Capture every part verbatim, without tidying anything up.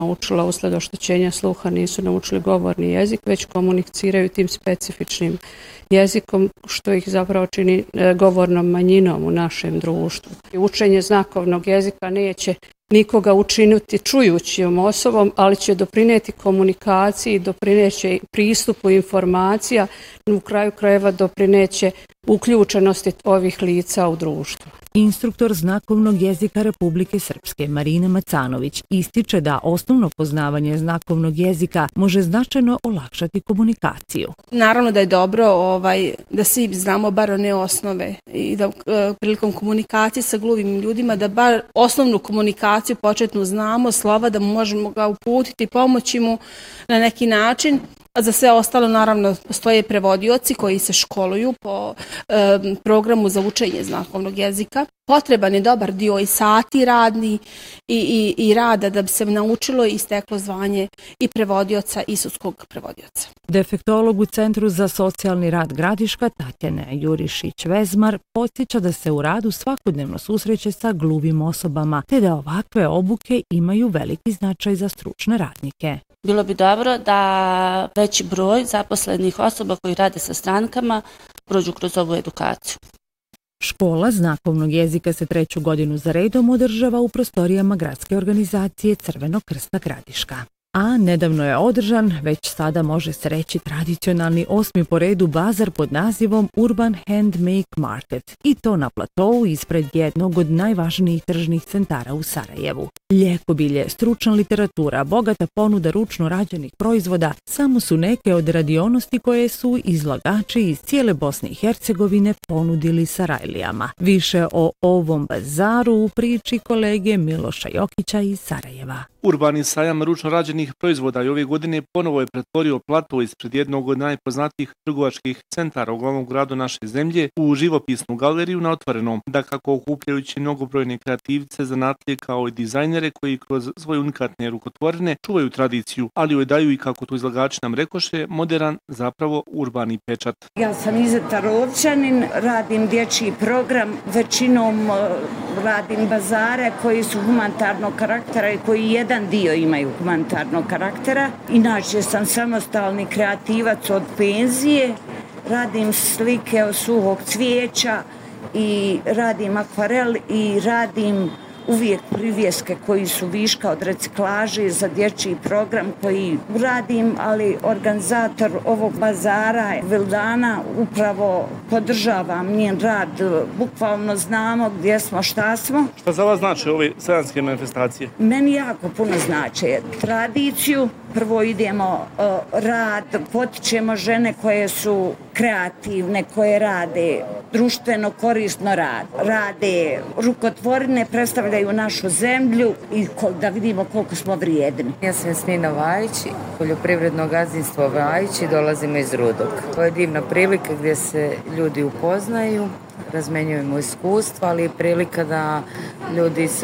naučila usled oštećenja sluha, nisu naučili govorni jezik, već komuniciraju tim specifičnim jezikom, što ih zapravo čini govornom manjinom u našem društvu. Učenje znakovnog jezika neće nikoga učiniti čujućim osobom, ali će doprinijeti komunikaciji, doprineće pristupu informacija, u kraju krajeva doprineće uključenosti ovih lica u društvu. Instruktor znakovnog jezika Republike Srpske Marina Macanović ističe da osnovno poznavanje znakovnog jezika može značajno olakšati komunikaciju. Naravno da je dobro ovaj, da svi znamo bar one osnove i da e, prilikom komunikacije sa gluvim ljudima da bar osnovnu komunikaciju početnu znamo, slova da možemo ga uputiti, pomoći mu na neki način. A za sve ostalo, naravno, postoje prevodioci koji se školuju po e, programu za učenje znakovnog jezika. Potreban je dobar dio i sati radni i, i, i rada da bi se naučilo i steklo zvanje i prevodioca i sudskog prevodioca. Defektolog u Centru za socijalni rad Gradiška Tatjana Jurišić-Vezmar podsjeća da se u radu svakodnevno susreće sa gluvim osobama, te da ovakve obuke imaju veliki značaj za stručne radnike. Bilo bi dobro da veći broj zaposlenih osoba koji rade sa strankama prođu kroz ovu edukaciju. Škola znakovnog jezika se treću godinu za redom održava u prostorijama gradske organizacije Crvenog krsta Gradiška. A nedavno je održan, već sada može se reći tradicionalni osmi po redu bazar pod nazivom Urban Handmade Market, i to na platovu ispred jednog od najvažnijih tržnih centara u Sarajevu. Ljekobilje, stručna literatura, bogata ponuda ručno rađenih proizvoda samo su neke od radionosti koje su izlagači iz cijele Bosne i Hercegovine ponudili Sarajlijama. Više o ovom bazaru u priči kolege Miloša Jokića iz Sarajeva. Urbani sajam ručno rađenih proizvoda i ove godine ponovo je pretvorio plato ispred jednog od najpoznatijih trgovačkih centara u glavnom gradu naše zemlje u živopisnu galeriju na otvorenom, dakako okupljajući mnogobrojne kreativce, zanatlije kao i dizajnere koji kroz svoje unikatne rukotvorine čuvaju tradiciju, ali joj daju i, kako to izlagači nam rekoše, moderan, zapravo urbani pečat. Ja sam Izeta Rovčanin, radim dječji program, većinom radim bazare koji su humanitarnog karaktera i koji jedan dio imaju humanitarnog karaktera. Inače sam samostalni kreativac od penzije, radim slike od suhog cvijeća i radim akvarel i radim uvijek privjeske koji su viška od reciklaže za dječji program koji radim, ali organizator ovog bazara Vildana upravo podržavam njen rad. Bukvalno znamo gdje smo, šta smo. Šta za vas znači ove sajamske manifestacije? Meni jako puno znači tradiciju. Prvo idemo uh, rad, potičemo žene koje su kreativne, koje rade društveno korisno rad, rade rukotvorine, predstavljaju našu zemlju i ko, da vidimo koliko smo vrijedni. Ja sam Jasmina Vajić, poljoprivredno gazdinstvo Vajić i dolazimo iz Rudog. To je divna prilika gdje se ljudi upoznaju, razmenjujemo iskustva, ali je prilika da ljudi se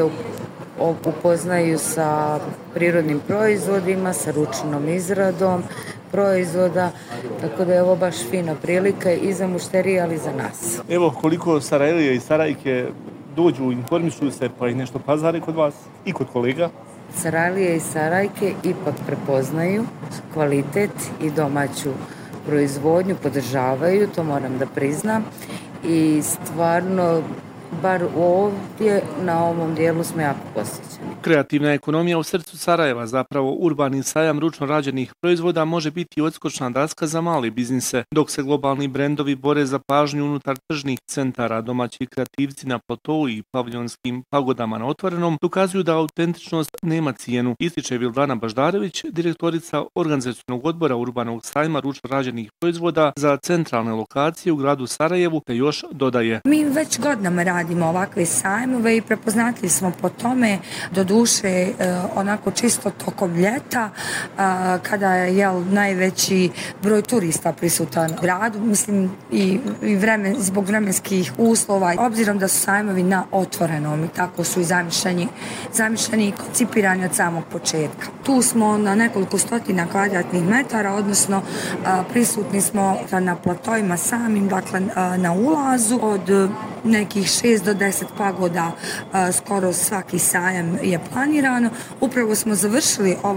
upoznaju sa prirodnim proizvodima, sa ručnom izradom proizvoda, tako da je ovo baš fina prilika i za mušterije, ali i za nas. Evo koliko Sarajlije i Sarajke dođu, informišu se, pa ih nešto pazare kod vas i kod kolega? Sarajlije i Sarajke ipak prepoznaju kvalitet i domaću proizvodnju, podržavaju, to moram da priznam, i stvarno bar ovdje, na ovom dijelu smo jako posjećeni. Kreativna ekonomija u srcu Sarajeva, zapravo urbani sajam ručno rađenih proizvoda, može biti odskočna daska za male biznise, dok se globalni brendovi bore za pažnju unutar tržnih centara. Domaći kreativci na platovu i paviljonskim pagodama na otvorenom dokazuju da autentičnost nema cijenu, ističe Vildana Baždarević, direktorica organizacionog odbora urbanog sajma ručno rađenih proizvoda za centralne lokacije u gradu Sarajevu, te još dodaje. Mi već godinama radimo ovakve sajmove i prepoznatljivi smo po tome, do duše onako čisto tokom ljeta, kada je jel, najveći broj turista prisutan u gradu, mislim i, i vremen, zbog vremenskih uslova, obzirom da su sajmovi na otvorenom i tako su i zamišljeni, zamišljeni i koncipirani od samog početka. Tu smo na nekoliko stotina kvadratnih metara, odnosno prisutni smo na platojima samim, dakle na ulazu od nekih šest do deset pagoda, skoro svaki sajam je planirano. Upravo smo završili ovaj